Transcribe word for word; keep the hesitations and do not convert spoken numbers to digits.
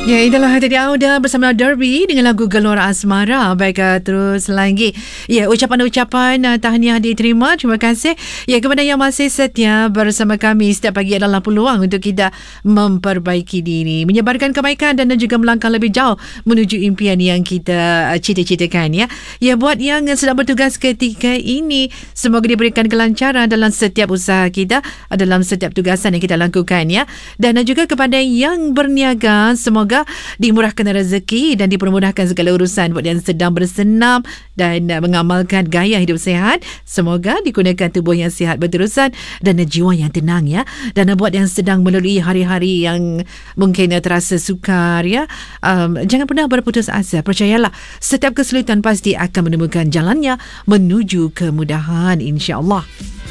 Ya, itulah tadi Auda bersama Derby dengan lagu Gelora Asmara. Baik, uh, terus lagi. Ya, ucapan-ucapan uh, tahniah diterima. Terima kasih. Ya, kepada yang masih setia bersama kami setiap pagi adalah peluang untuk kita memperbaiki diri, menyebarkan kebaikan dan juga melangkah lebih jauh menuju impian yang kita uh, cita-citakan. Ya, ya buat yang sedang bertugas ketika ini, semoga diberikan kelancaran dalam setiap usaha kita, dalam setiap tugasan yang kita lakukan. Ya, dan uh, juga kepada yang berniaga, semoga dimurahkan rezeki dan dipermudahkan segala urusan buat yang sedang bersenam dan uh, mengamalkan gaya hidup sihat. Semoga digunakan tubuh yang sihat berterusan dan uh, jiwa yang tenang, ya. Dan uh, buat yang sedang melalui hari-hari yang mungkin uh, terasa sukar, ya, um, jangan pernah berputus asa. Percayalah, setiap kesulitan pasti akan menemukan jalannya menuju kemudahan, insya-Allah.